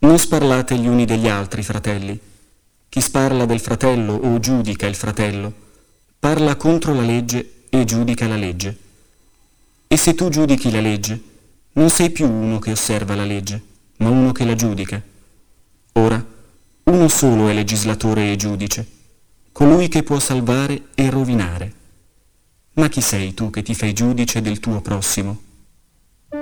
Non sparlate gli uni degli altri, fratelli. Chi sparla del fratello o giudica il fratello, parla contro la legge e giudica la legge. E se tu giudichi la legge, non sei più uno che osserva la legge, ma uno che la giudica. Ora, uno solo è legislatore e giudice, colui che può salvare e rovinare. Ma chi sei tu che ti fai giudice del tuo prossimo?